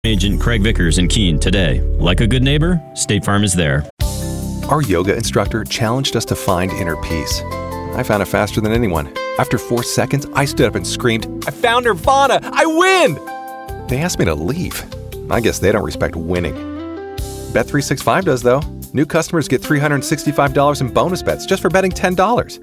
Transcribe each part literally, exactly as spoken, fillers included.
Agent Craig Vickers in Keene today. Like a good neighbor, State Farm is there. Our yoga instructor challenged us to find inner peace. I found it faster than anyone. After four seconds, I stood up and screamed, "I found Nirvana! I win!" They asked me to leave. I guess they don't respect winning. Bet three sixty-five does, though. New customers get three hundred sixty-five dollars in bonus bets just for betting ten dollars.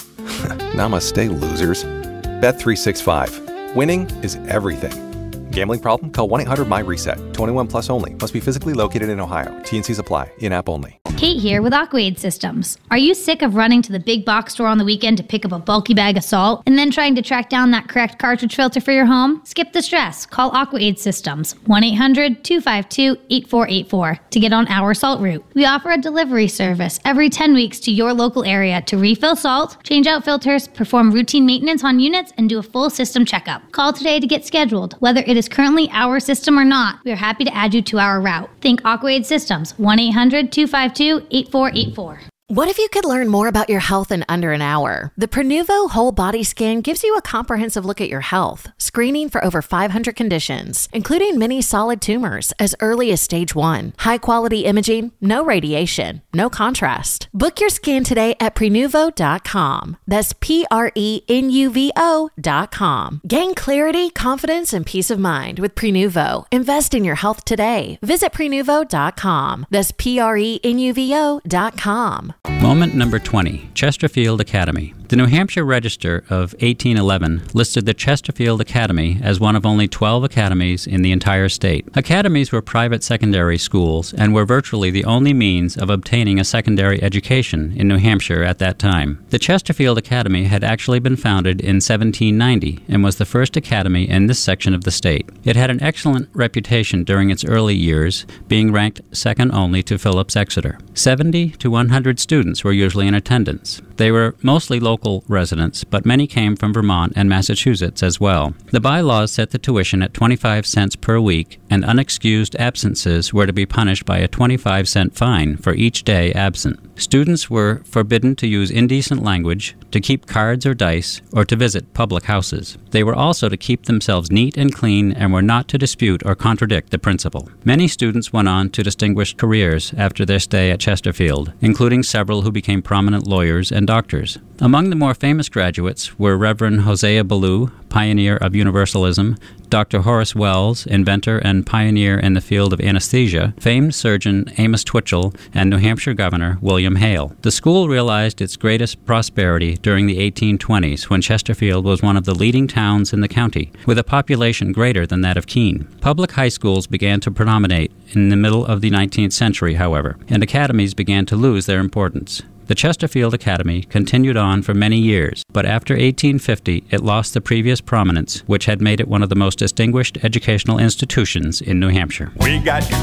Namaste, losers. Bet three sixty-five. Winning is everything. Gambling problem? Call one eight hundred my reset. twenty-one plus only. Must be physically located in Ohio. T and Cs apply. In-app only. Kate here with Aquaid Systems. Are you sick of running to the big box store on the weekend to pick up a bulky bag of salt and then trying to track down that correct cartridge filter for your home? Skip the stress. Call Aquaid Systems. one eight hundred two five two eight four eight four to get on our salt route. We offer a delivery service every ten weeks to your local area to refill salt, change out filters, perform routine maintenance on units, and do a full system checkup. Call today to get scheduled. Whether it is currently our system or not, we are happy to add you to our route. Think Aquaid Systems. one eight hundred two five two eight four eight four. What if you could learn more about your health in under an hour? The Prenuvo Whole Body Scan gives you a comprehensive look at your health, screening for over five hundred conditions, including many solid tumors as early as stage one. High-quality imaging, no radiation, no contrast. Book your scan today at Prenuvo dot com. That's P R E N U V O dot com. Gain clarity, confidence, and peace of mind with Prenuvo. Invest in your health today. Visit Prenuvo dot com. That's P R E N U V O dot com. Moment number twenty, Chesterfield Academy. The New Hampshire Register of eighteen eleven listed the Chesterfield Academy as one of only twelve academies in the entire state. Academies were private secondary schools and were virtually the only means of obtaining a secondary education in New Hampshire at that time. The Chesterfield Academy had actually been founded in seventeen ninety and was the first academy in this section of the state. It had an excellent reputation during its early years, being ranked second only to Phillips Exeter. seventy to one hundred students were usually in attendance. They were mostly local residents, but many came from Vermont and Massachusetts as well. The bylaws set the tuition at twenty-five cents per week, and unexcused absences were to be punished by a twenty-five cent fine for each day absent. Students were forbidden to use indecent language, to keep cards or dice, or to visit public houses. They were also to keep themselves neat and clean and were not to dispute or contradict the principal. Many students went on to distinguished careers after their stay at Chesterfield, including several who became prominent lawyers and doctors. Among the more famous graduates were Reverend Hosea Ballou, pioneer of Universalism, Doctor Horace Wells, inventor and pioneer in the field of anesthesia, famed surgeon Amos Twitchell, and New Hampshire Governor William Hale. The school realized its greatest prosperity during the eighteen twenties, when Chesterfield was one of the leading towns in the county, with a population greater than that of Keene. Public high schools began to predominate in the middle of the nineteenth century, however, and academies began to lose their importance. The Chesterfield Academy continued on for many years, but after eighteen fifty it lost the previous prominence, which had made it one of the most distinguished educational institutions in New Hampshire. We got